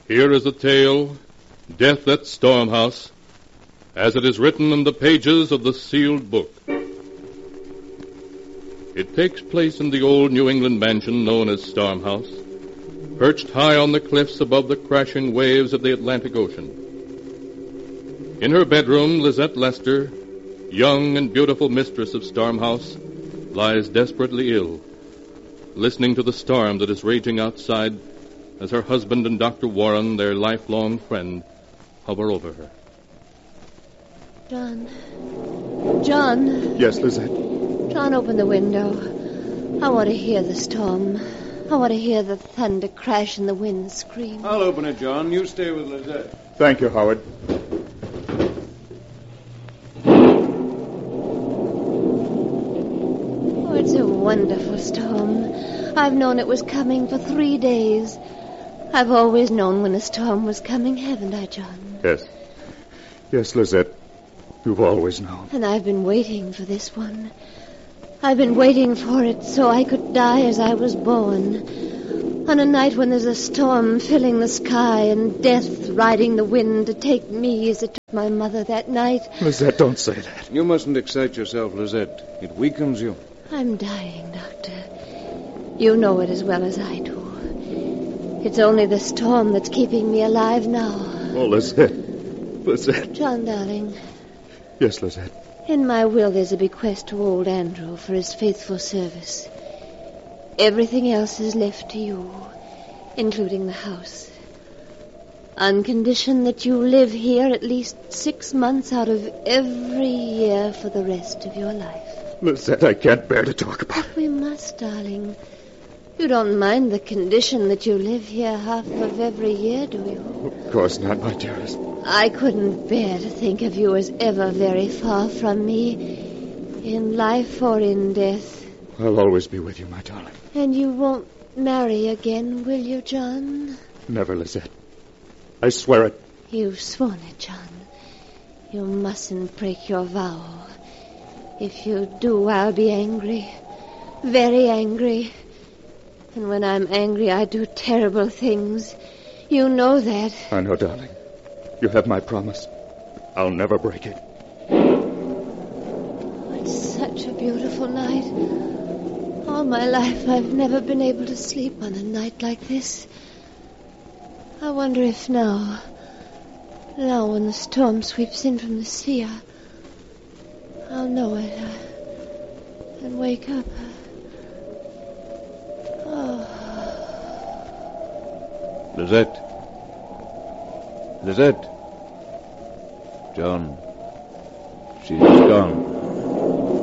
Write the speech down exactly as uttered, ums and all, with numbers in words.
Here is the tale, Death at Storm House, as it is written in the pages of the sealed book. It takes place in the old New England mansion known as Storm House, perched high on the cliffs above the crashing waves of the Atlantic Ocean. In her bedroom, Lizette Lester, young and beautiful mistress of Storm House, lies desperately ill, listening to the storm that is raging outside as her husband and Doctor Warren, their lifelong friend, hover over her. John. John. Yes, Lizette? John, open the window. I want to hear the storm. I want to hear the thunder crash and the wind scream. I'll open it, John. You stay with Lizette. Thank you, Howard. Oh, it's a wonderful storm. I've known it was coming for three days. I've always known when a storm was coming, haven't I, John? Yes. Yes, Lizette. You've always known. And I've been waiting for this one. I've been waiting for it so I could die as I was born. On a night when there's a storm filling the sky and death riding the wind to take me as it took my mother that night. Lizette, don't say that. You mustn't excite yourself, Lizette. It weakens you. I'm dying, Doctor. You know it as well as I do. It's only the storm that's keeping me alive now. Oh, Lizette. Lizette. John, darling. Yes, Lizette. In my will, there's a bequest to old Andrew for his faithful service. Everything else is left to you, including the house. On condition that you live here at least six months out of every year for the rest of your life. Lizette, I can't bear to talk about it. We must, darling. You don't mind the condition that you live here half of every year, do you? Of course not, my dearest. I couldn't bear to think of you as ever very far from me, in life or in death. I'll always be with you, my darling. And you won't marry again, will you, John? Never, Lizette. I swear it. You've sworn it, John. You mustn't break your vow. If you do, I'll be angry. Very angry. And when I'm angry, I do terrible things. You know that. I know, darling. You have my promise. I'll never break it. Oh, it's such a beautiful night. All my life, I've never been able to sleep on a night like this. I wonder if now, now when the storm sweeps in from the sea, I, I'll know it I, and wake up. Oh. Lizette. Lizette. John. She's gone.